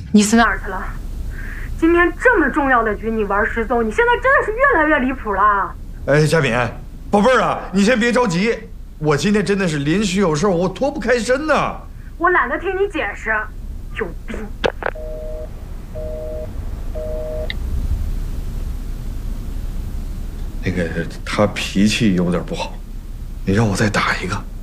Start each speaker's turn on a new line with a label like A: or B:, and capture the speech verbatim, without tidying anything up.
A: 你死哪儿去了？今天这么重要的局，你玩失踪，你现在真的是越来越离谱了。
B: 哎，佳敏，宝贝儿啊，你先别着急，我今天真的是临时有事，我脱不开身呢。
A: 我懒得听你解释，有病。
B: 那个他脾气有点不好，你让我再打一个。